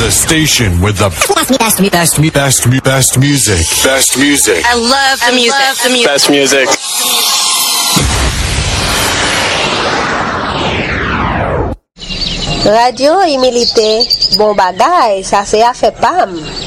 The station with the best music. Best music. I love the music. Best music. Radio Imilite, bon bagay, ça c'est affaire pam.